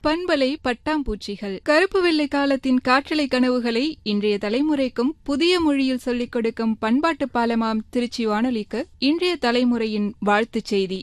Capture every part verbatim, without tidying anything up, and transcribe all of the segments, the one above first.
பண்பலை பட்டாம்பூச்சிகள். கருப்பு வெள்ளை காலத்தின் காற்றலை கனவுகளை இன்றைய தலைமுறைக்கும் புதிய மொழியில் சொல்லிக் கொடுக்கும் பண்பாட்டு பாலமாம் திருச்சி வானொலிக்கு இன்றைய தலைமுறையின் வாழ்த்துச் செய்தி.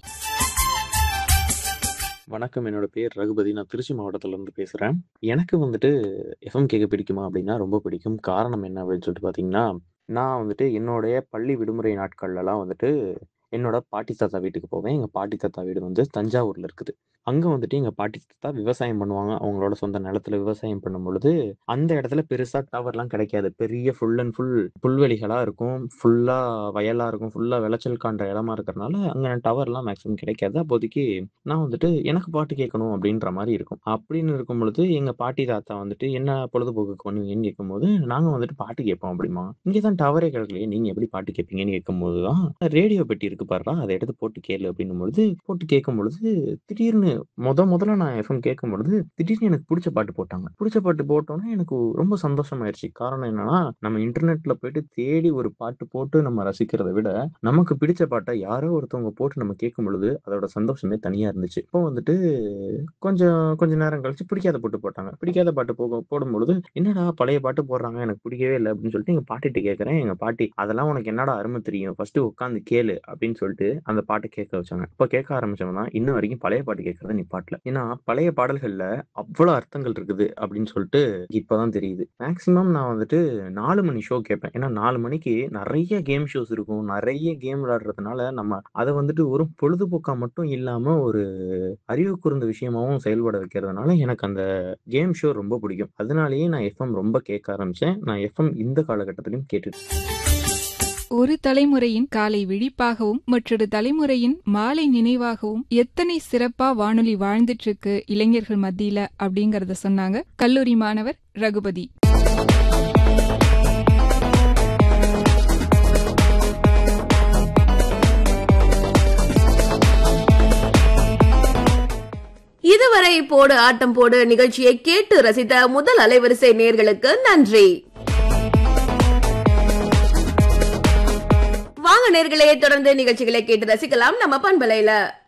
வணக்கம், என்னோட பேர் ரகுபதி. நான் திருச்சி மாவட்டத்துல இருந்து பேசுறேன். எனக்கு வந்துட்டு எஃப்எம் கேட்க பிடிக்குமா அப்படின்னா ரொம்ப பிடிக்கும். காரணம் என்ன அப்படின்னு சொல்லிட்டு பாத்தீங்கன்னா, நான் வந்துட்டு என்னுடைய பள்ளி விடுமுறை நாட்கள்லாம் வந்துட்டு என்னோட பாட்டி தாத்தா வீட்டுக்கு போவேன். எங்க பாட்டி தாத்தா வீடு வந்து தஞ்சாவூர்ல இருக்குது. அங்க வந்துட்டு எங்க பாட்டி தாத்தா விவசாயம் பண்ணுவாங்க. அவங்களோட சொந்த நிலத்துல விவசாயம் பண்ணும் பொழுது அந்த இடத்துல பெருசா டவர்லாம் கிடைக்காது. பெரிய ஃபுல் அண்ட் ஃபுல் புல்வெளிகளா இருக்கும். ஃபுல்லா வயலா இருக்கும். ஃபுல்லா விளைச்சல் காண்ற இடமா இருக்கிறதுனால அங்க டவர்லாம் மேக்ஸிமம் கிடைக்காது. அப்போதைக்கு நான் வந்துட்டு எனக்கு பாட்டு கேட்கணும் அப்படின்ற மாதிரி இருக்கும். அப்படின்னு இருக்கும் பொழுது எங்க பாட்டி தாத்தா வந்துட்டு என்ன பொழுதுபோக்கு பண்ணுவீங்கன்னு கேட்கும்போது, நாங்க வந்துட்டு பாட்டு கேட்போம் அப்படிமா. இங்கதான் டவரே கிடைக்கலையே, நீங்க எப்படி பாட்டு கேட்பீங்கன்னு கேட்கும்போது தான், ரேடியோ பெட்டி இருக்கு பாருடா, அதை எடுத்து போட்டு கேளு அப்படின்னும் பொழுது போட்டு கேட்கும் பொழுது திடீர்னு முத முதல்ல நான் எஃப்எம் கேட்கும் பொழுது திடீர்னு எனக்கு பிடிச்ச பாட்டு போட்டாங்க. பிடிச்ச பாட்டு போட்டோன்னே எனக்கு ரொம்ப சந்தோஷமாயிருச்சு. காரணம் என்னன்னா, நம்ம இன்டர்நெட்ல போயிட்டு தேடி ஒரு பாட்டு போட்டு நம்ம ரசிக்கிறதை விட நமக்கு பிடிச்ச பாட்டை யாரோ ஒருத்தவங்க போட்டு நம்ம கேட்கும் பொழுது அதோட சந்தோஷமே தனியா இருந்துச்சு. இப்போ வந்துட்டு கொஞ்சம் கொஞ்ச நேரம் கழிச்சு பிடிக்காத பாட்டு போட்டாங்க. பிடிக்காத பாட்டு போக போடும் பொழுது என்னடா பழைய பாட்டு போடுறாங்க, எனக்கு பிடிக்கவே இல்லை அப்படின்னு சொல்லிட்டு எங்க பாட்டிட்ட கேட்கறேன். எங்க பாட்டி அதெல்லாம் உனக்கு என்னடா அருமை தெரியும், ஃபர்ஸ்ட் உட்காந்து கேளு அப்படின்னு சொல்லிட்டு அந்த பாட்டை கேட்க வச்சாங்க. இப்ப கேட்க ஆரம்பிச்சவங்க தான் இன்னும் வரைக்கும் பழைய பாட்டு கேட்கறத நிப்பாட்டல. ஏன்னா பழைய பாடல்கள்ல அவ்வளவு அர்த்தங்கள் இருக்குது அப்படின்னு சொல்லிட்டு இப்பதான் தெரியுது. மேக்சிமம் நான் வந்துட்டு நாலு மணி ஷோ கேட்பேன். ஏன்னா நாலு மணிக்கு நிறைய கேம் ஷோஸ் இருக்கும். நிறைய கேம் விளையாடுறதுனால நம்ம அதை வந்துட்டு ஒரு பொழுதுபோக்கா மட்டும் இல்லாம ஒரு அறிவு கூர்ந்த விஷயமாவும் செயல்பட வைக்கிறதுனால எனக்கு அந்த கேம் ஷோ ரொம்ப பிடிக்கும். அதனாலேயே நான் எஃப்எம் ரொம்ப கேட்க ஆரம்பிச்சேன். நான் எஃப்எம் இந்த காலகட்டத்திலையும் கேட்டுட்டு. ஒரு தலைமுறையின் காலை விழிப்பாகவும் மற்றொரு தலைமுறையின் மாலை நினைவாகவும் எத்தனை சிறப்பா வானொலி வாழ்ந்துட்டு இருக்கு இளைஞர்கள் மத்தியில அப்படிங்கறத சொன்னாங்க கல்லூரி மாணவர் ரகுபதி. இதுவரை போடு ஆட்டம் போடு நிகழ்ச்சியை கேட்டு ரசித்த முதல் அலைவரிசை நேயர்களுக்கு நன்றி. வாங்க நேயர்களே, தொடர்ந்து நிகழ்ச்சிகளை கேட்டு ரசிக்கலாம் நம்ம பண்பலையில.